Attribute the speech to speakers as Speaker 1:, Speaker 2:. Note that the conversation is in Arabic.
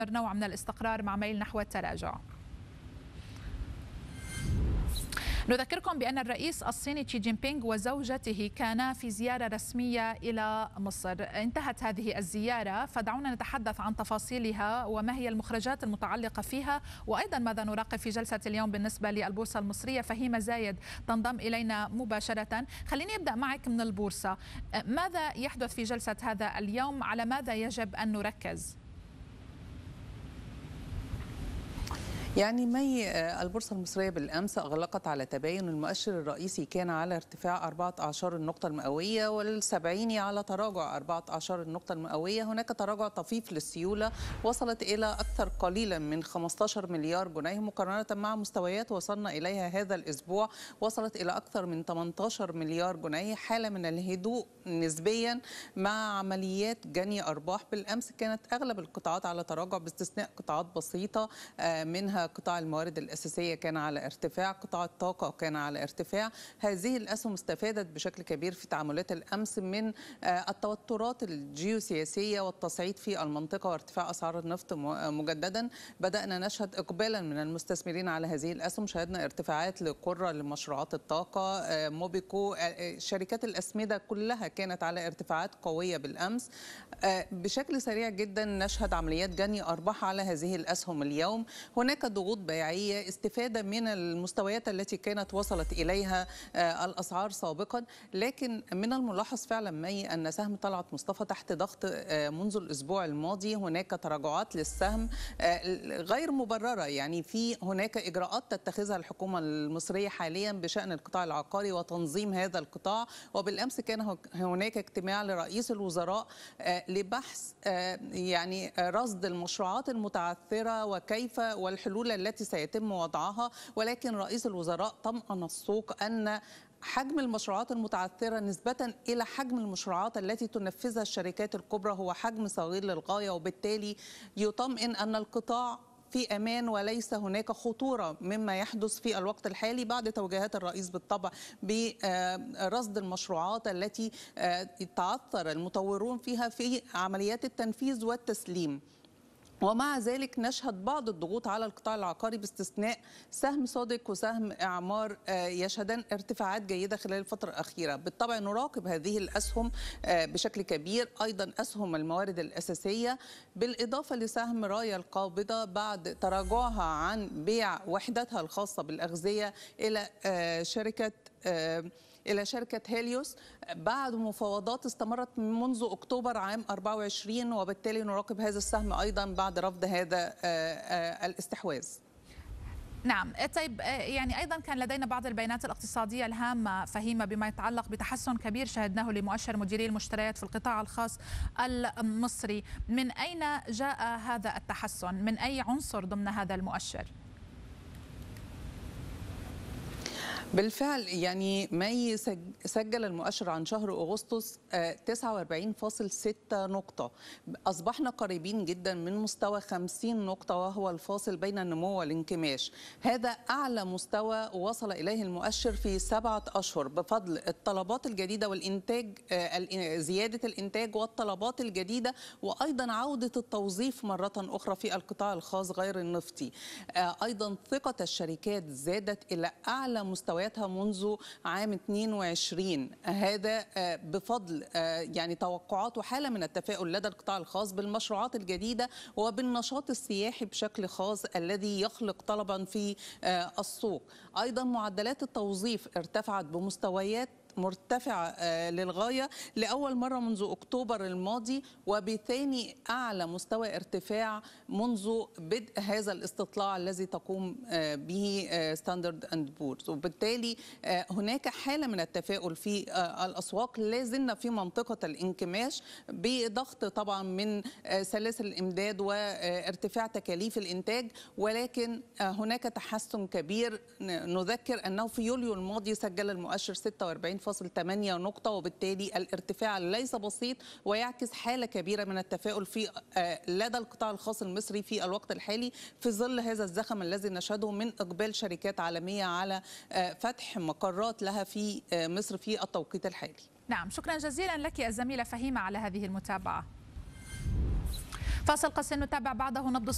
Speaker 1: نوع من الاستقرار مع ميل نحو التراجع. نذكركم بأن الرئيس الصيني شي جين بينغ وزوجته كانا في زيارة رسمية إلى مصر. انتهت هذه الزيارة، فدعونا نتحدث عن تفاصيلها وما هي المخرجات المتعلقة فيها، وأيضا ماذا نراقب في جلسة اليوم بالنسبة للبورصة المصرية. فهيمة زايد تنضم إلينا مباشرة. خليني أبدأ معك من البورصة، ماذا يحدث في جلسة هذا اليوم؟ على ماذا يجب أن نركز؟
Speaker 2: يعني البورصة المصرية بالأمس أغلقت على تباين. المؤشر الرئيسي كان على ارتفاع 14 النقطة المئوية، والسبعيني على تراجع 14 النقطة المئوية. هناك تراجع طفيف للسيولة وصلت إلى أكثر قليلا من 15 مليار جنيه مقارنة مع مستويات وصلنا إليها هذا الأسبوع، وصلت إلى أكثر من 18 مليار جنيه. حالة من الهدوء نسبيا مع عمليات جني أرباح. بالأمس كانت أغلب القطاعات على تراجع باستثناء قطاعات بسيطة، منها قطاع الموارد الأساسية كان على ارتفاع، قطاع الطاقة كان على ارتفاع. هذه الأسهم استفادت بشكل كبير في تعاملات الأمس من التوترات الجيوسياسية والتصعيد في المنطقة وارتفاع أسعار النفط مجددا. بدأنا نشهد إقبالا من المستثمرين على هذه الأسهم، شهدنا ارتفاعات لقرة لمشروعات الطاقة، موبيكو، شركات الأسمدة كلها كانت على ارتفاعات قوية بالأمس. بشكل سريع جدا نشهد عمليات جني أرباح على هذه الأسهم اليوم. هناك ضغوط بيعية، استفادة من المستويات التي كانت وصلت إليها الأسعار سابقا، لكن من الملاحظ فعلا أن سهم طلعت مصطفى تحت ضغط منذ الأسبوع الماضي. هناك تراجعات للسهم غير مبررة، يعني هناك إجراءات تتخذها الحكومة المصرية حاليا بشأن القطاع العقاري وتنظيم هذا القطاع. وبالأمس كان هناك اجتماع لرئيس الوزراء لبحث يعني رصد المشروعات المتعثرة وكيف والحلول التي سيتم وضعها. ولكن رئيس الوزراء طمأن السوق أن حجم المشروعات المتعثرة نسبة إلى حجم المشروعات التي تنفذها الشركات الكبرى هو حجم صغير للغاية، وبالتالي يطمئن أن القطاع في أمان وليس هناك خطورة مما يحدث في الوقت الحالي بعد توجيهات الرئيس بالطبع برصد المشروعات التي تعثر المطورون فيها في عمليات التنفيذ والتسليم. ومع ذلك نشهد بعض الضغوط على القطاع العقاري باستثناء سهم صادق وسهم إعمار يشهدان ارتفاعات جيدة خلال الفترة الأخيرة. بالطبع نراقب هذه الأسهم بشكل كبير، أيضا أسهم الموارد الأساسية، بالإضافة لسهم رايا القابضة بعد تراجعها عن بيع وحدتها الخاصة بالأغذية إلى شركة هيليوس بعد مفاوضات استمرت منذ أكتوبر عام 24، وبالتالي نراقب هذا السهم أيضا بعد رفض هذا الاستحواذ.
Speaker 1: نعم، طيب، يعني أيضا كان لدينا بعض البيانات الاقتصادية الهامة فهيمة بما يتعلق بتحسن كبير شهدناه لمؤشر مديري المشتريات في القطاع الخاص المصري. من أين جاء هذا التحسن؟ من أي عنصر ضمن هذا المؤشر؟
Speaker 2: بالفعل يعني سجل المؤشر عن شهر أغسطس 49.6 نقطة. أصبحنا قريبين جدا من مستوى 50 نقطة، وهو الفاصل بين النمو والانكماش. هذا أعلى مستوى وصل إليه المؤشر في 7 أشهر بفضل الطلبات الجديدة والإنتاج، زيادة الإنتاج والطلبات الجديدة، وأيضا عودة التوظيف مرة أخرى في القطاع الخاص غير النفطي. أيضا ثقة الشركات زادت إلى أعلى مستوياتها منذ عام 22. هذا بفضل يعني توقعات وحالة من التفاؤل لدى القطاع الخاص بالمشروعات الجديدة وبالنشاط السياحي بشكل خاص الذي يخلق طلبا في السوق. أيضا معدلات التوظيف ارتفعت بمستويات مرتفعة للغاية لأول مرة منذ أكتوبر الماضي، وبثاني أعلى مستوى ارتفاع منذ بدء هذا الاستطلاع الذي تقوم به ستاندرد اند بورز. وبالتالي هناك حالة من التفاؤل في الأسواق. لازلنا في منطقة الانكماش بضغط طبعا من سلاسل الإمداد وارتفاع تكاليف الإنتاج، ولكن هناك تحسن كبير. نذكر أنه في يوليو الماضي سجل المؤشر 46.8 نقطة، وبالتالي الارتفاع ليس بسيط ويعكس حالة كبيرة من التفاؤل في لدى القطاع الخاص المصري في الوقت الحالي في ظل هذا الزخم الذي نشهده من إقبال شركات عالمية على فتح مقرات لها في مصر في التوقيت الحالي.
Speaker 1: نعم، شكرا جزيلا لك الزميلة فهيمة على هذه المتابعة. فاصل قصير نتابع بعده نبض